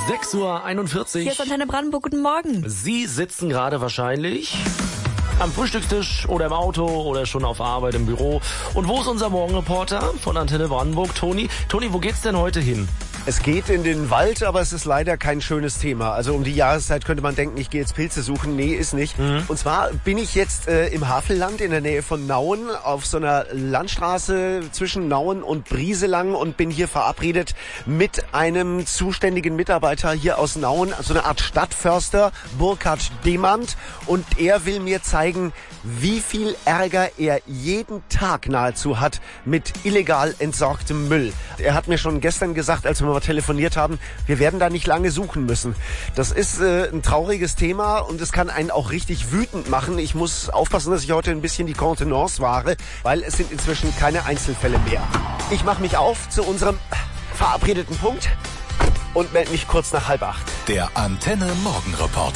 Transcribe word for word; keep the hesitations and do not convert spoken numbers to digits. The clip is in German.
sechs Uhr einundvierzig. Hier ist Antenne Brandenburg, guten Morgen. Sie sitzen gerade wahrscheinlich am Frühstückstisch oder im Auto oder schon auf Arbeit im Büro. Und wo ist unser Morgenreporter von Antenne Brandenburg, Toni? Toni, wo geht's denn heute hin? Es geht in den Wald, aber es ist leider kein schönes Thema. Also um die Jahreszeit könnte man denken, ich gehe jetzt Pilze suchen. Nee, ist nicht. Mhm. Und zwar bin ich jetzt äh, im Havelland in der Nähe von Nauen auf so einer Landstraße zwischen Nauen und Brieselang und bin hier verabredet mit einem zuständigen Mitarbeiter hier aus Nauen, so eine Art Stadtförster, Burkhard Demand. Und er will mir zeigen, wie viel Ärger er jeden Tag nahezu hat mit illegal entsorgtem Müll. Er hat mir schon gestern gesagt, als wir mal telefoniert haben, wir werden da nicht lange suchen müssen. Das ist äh, ein trauriges Thema und es kann einen auch richtig wütend machen. Ich muss aufpassen, dass ich heute ein bisschen die Kontenance wahre, weil es sind inzwischen keine Einzelfälle mehr. Ich mache mich auf zu unserem verabredeten Punkt und melde mich kurz nach halb acht. Der Antenne Morgenreporter.